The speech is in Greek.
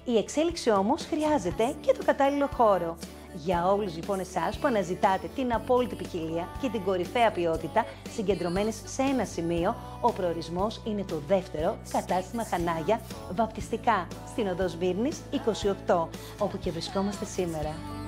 Η εξέλιξη όμως χρειάζεται και το κατάλληλο χώρο. Για όλους λοιπόν εσάς που αναζητάτε την απόλυτη ποικιλία και την κορυφαία ποιότητα συγκεντρωμένες σε ένα σημείο, ο προορισμός είναι το δεύτερο κατάστημα Χανάγια, βαπτιστικά στην οδό Σμύρνης 28, όπου και βρισκόμαστε σήμερα.